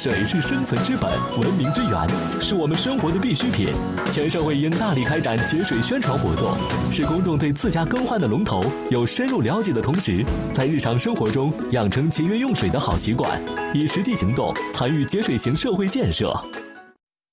水是生存之本，文明之源，是我们生活的必需品。全社会应大力开展节水宣传活动，使公众对自家更换的龙头有深入了解的同时，在日常生活中养成节约用水的好习惯，以实际行动参与节水型社会建设。